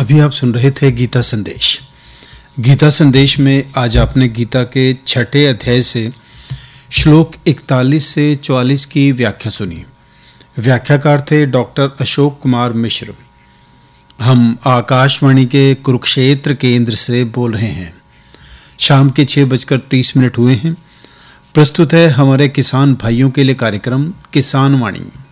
अभी आप सुन रहे थे गीता संदेश। गीता संदेश में आज आपने गीता के 6ठे अध्याय से श्लोक 41 से 44 की व्याख्या सुनी। व्याख्याकार थे डॉक्टर अशोक कुमार मिश्र। हम आकाशवाणी के कुरुक्षेत्र केंद्र से बोल रहे हैं। शाम के 6:30 हुए हैं। प्रस्तुत है हमारे किसान भाइयों के लिए कार्यक्रम किसान वाणी।